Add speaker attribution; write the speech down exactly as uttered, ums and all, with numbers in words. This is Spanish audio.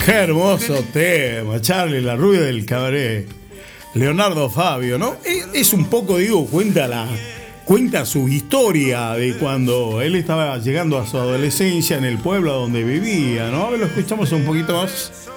Speaker 1: Qué hermoso tema, Charlie, la rubia del cabaret. Leonardo Fabio, ¿no? Es, es un poco, digo, cuenta la, cuenta su historia de cuando él estaba llegando a su adolescencia en el pueblo donde vivía, ¿no? A ver, lo escuchamos un poquito más.